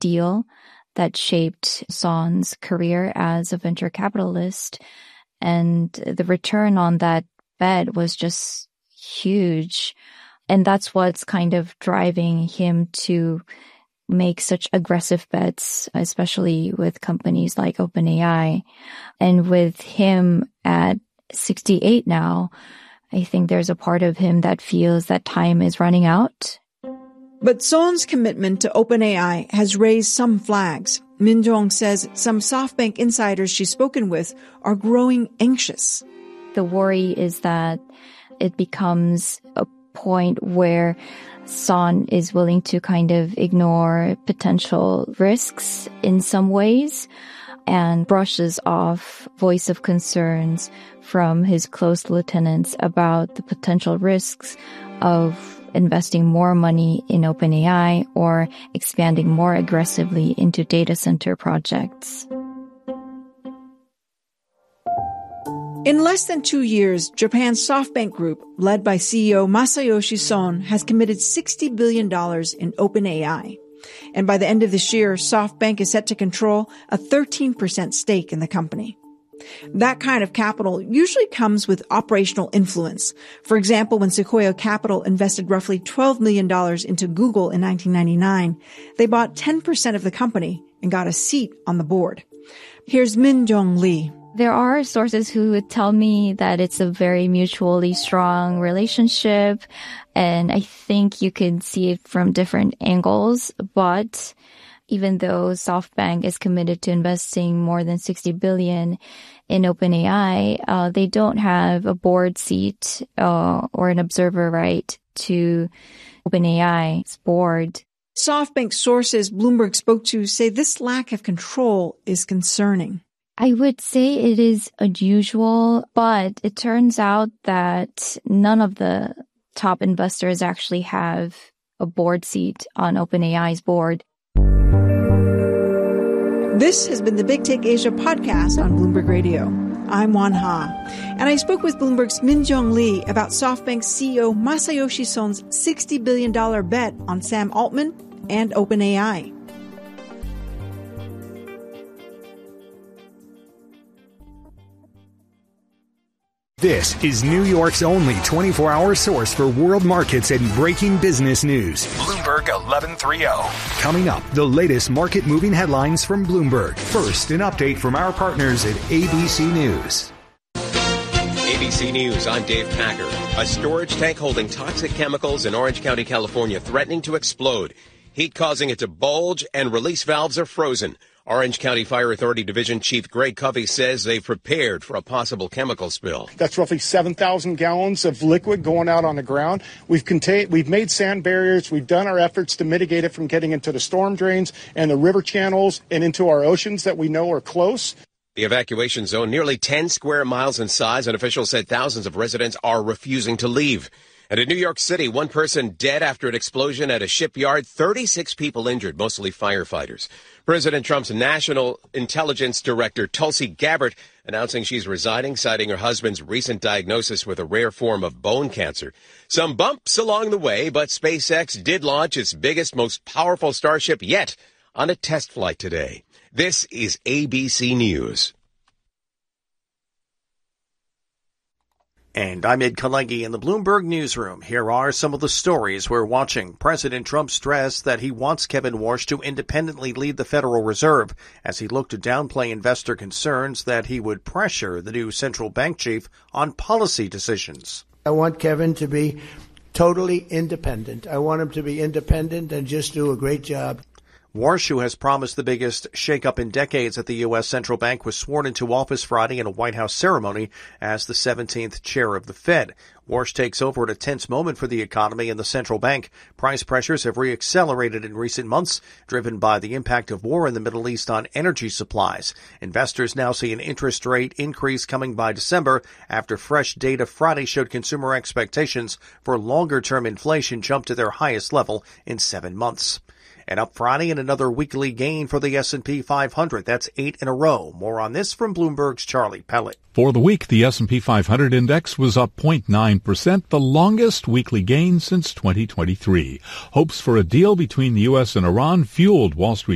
deal that shaped Son's career as a venture capitalist. And the return on that bet was just huge. And that's what's kind of driving him to make such aggressive bets, especially with companies like OpenAI. And with him at 68 now, I think there's a part of him that feels that time is running out. But Son's commitment to OpenAI has raised some flags. Min Jong says some SoftBank insiders she's spoken with are growing anxious. The worry is that it becomes a point where Son is willing to kind of ignore potential risks in some ways and brushes off voice of concerns from his close lieutenants about the potential risks of investing more money in OpenAI or expanding more aggressively into data center projects. In less than 2 years, Japan's SoftBank Group, led by CEO Masayoshi Son, has committed $60 billion in OpenAI. And by the end of this year, SoftBank is set to control a 13% stake in the company. That kind of capital usually comes with operational influence. For example, when Sequoia Capital invested roughly $12 million into Google in 1999, they bought 10% of the company and got a seat on the board. Here's Min Jong Lee. There are sources who would tell me that it's a very mutually strong relationship, and I think you can see it from different angles. But even though SoftBank is committed to investing more than $60 billion in OpenAI, they don't have a board seat or an observer right to OpenAI's board. SoftBank sources Bloomberg spoke to say this lack of control is concerning. I would say it is unusual, but it turns out that none of the top investors actually have a board seat on OpenAI's board. This has been the Big Take Asia podcast on Bloomberg Radio. I'm Wan Ha, and I spoke with Bloomberg's Min Jong Lee about SoftBank's CEO Masayoshi Son's $60 billion bet on Sam Altman and OpenAI. This is New York's only 24-hour source for world markets and breaking business news. Bloomberg 1130. Coming up, the latest market-moving headlines from Bloomberg. First, an update from our partners at ABC News. ABC News, I'm Dave Packer. A storage tank holding toxic chemicals in Orange County, California, threatening to explode. Heat causing it to bulge and release valves are frozen. Orange County Fire Authority Division Chief Greg Covey says they've prepared for a possible chemical spill. That's roughly 7,000 gallons of liquid going out on the ground. We've made sand barriers. We've done our efforts to mitigate it from getting into the storm drains and the river channels and into our oceans that we know are close. The evacuation zone, nearly 10 square miles in size, and officials said thousands of residents are refusing to leave. And in New York City, one person dead after an explosion at a shipyard, 36 people injured, mostly firefighters. President Trump's National Intelligence Director, Tulsi Gabbard, announcing she's resigning, citing her husband's recent diagnosis with a rare form of bone cancer. Some bumps along the way, but SpaceX did launch its biggest, most powerful Starship yet on a test flight today. This is ABC News. And I'm Ed Kalegi in the Bloomberg Newsroom. Here are some of the stories we're watching. President Trump stressed that he wants Kevin Warsh to independently lead the Federal Reserve as he looked to downplay investor concerns that he would pressure the new central bank chief on policy decisions. I want Kevin to be totally independent. I want him to be independent and just do a great job. Warsh, who has promised the biggest shakeup in decades at the U.S. Central Bank, was sworn into office Friday in a White House ceremony as the 17th chair of the Fed. Warsh takes over at a tense moment for the economy and the central bank. Price pressures have reaccelerated in recent months, driven by the impact of war in the Middle East on energy supplies. Investors now see an interest rate increase coming by December after fresh data Friday showed consumer expectations for longer-term inflation jumped to their highest level in 7 months. And up Friday and another weekly gain for the S&P 500. That's 8 in a row. More on this from Bloomberg's Charlie Pellet. For the week, the S&P 500 index was up 0.9%, the longest weekly gain since 2023. Hopes for a deal between the U.S. and Iran fueled Wall Street